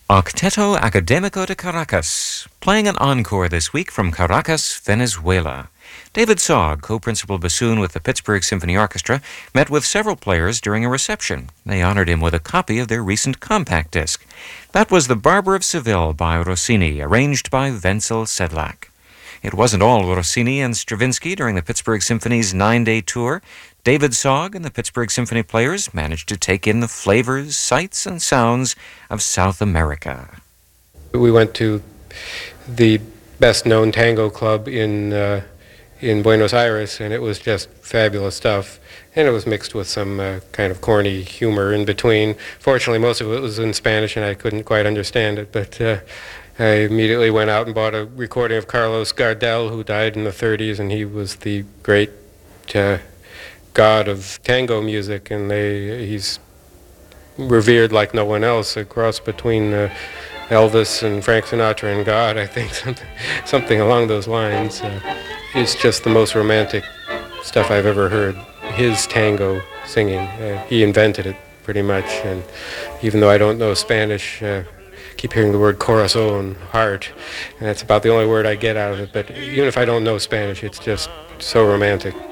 Octeto Académico de Caracas, playing an encore this week from Caracas, Venezuela. David Sogg, co-principal bassoon with the Pittsburgh Symphony Orchestra, met with several players during a reception. They honored him with a copy of their recent compact disc. That was The Barber of Seville by Rossini, arranged by Wenzel Sedlak. It wasn't all Rossini and Stravinsky during the Pittsburgh Symphony's 9-day tour. David Sogg and the Pittsburgh Symphony Players managed to take in the flavors, sights, and sounds of South America. We went to the best-known tango club in Buenos Aires, and it was just fabulous stuff. And it was mixed with some kind of corny humor in between. Fortunately, most of it was in Spanish, and I couldn't quite understand it, but I immediately went out and bought a recording of Carlos Gardel, who died in the 30s, and he was the great god of tango music, and he's revered like no one else, a cross between Elvis and Frank Sinatra and God, I think, something along those lines. It's just the most romantic stuff I've ever heard. His tango singing, he invented it pretty much, and even though I don't know Spanish, keep hearing the word corazón, heart, and that's about the only word I get out of it, but even if I don't know Spanish, it's just so romantic.